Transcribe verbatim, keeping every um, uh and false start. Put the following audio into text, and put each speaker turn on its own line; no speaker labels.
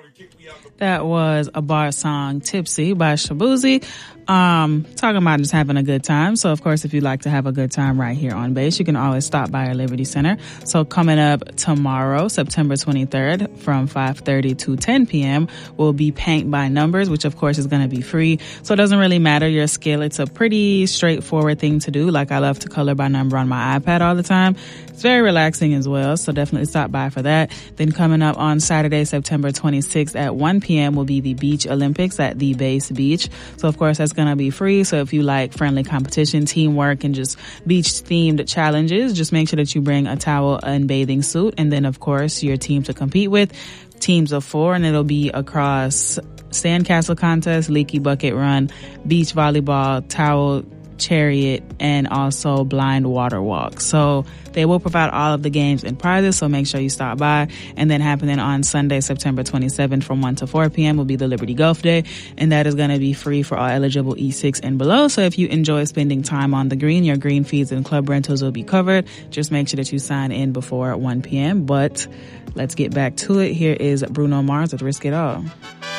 That was a bar song, Tipsy by Shabuzi. Um, talking about just having a good time. So, of course, if you'd like to have a good time right here on base, you can always stop by our Liberty Center. So, coming up tomorrow, September twenty-third, from five thirty to ten p.m., will be Paint by Numbers, which, of course, is going to be free. So, it doesn't really matter your skill. It's a pretty straightforward thing to do. Like, I love to color by number on my iPad all the time. It's very relaxing as well. So, definitely stop by for that. Then, coming up on Saturday, September twenty-sixth at one p.m. will be the Beach Olympics at the Base Beach. So, of course, that's going to be free. So if you like friendly competition, teamwork, and just beach-themed challenges, just make sure that you bring a towel and bathing suit. And then, of course, your team to compete with, teams of four, and it'll be across sandcastle contest, leaky bucket run, beach volleyball, towel chariot, and also blind water walk. So they will provide all of the games and prizes, so make sure you stop by. And then happening on Sunday, September twenty-seventh from one to four p.m. will be the Liberty Golf Day, and that is going to be free for all eligible E six and below. So if you enjoy spending time on the green, your green fees and club rentals will be covered. Just make sure that you sign in before one p.m. But let's get back to it. Here is Bruno Mars with Risk It All.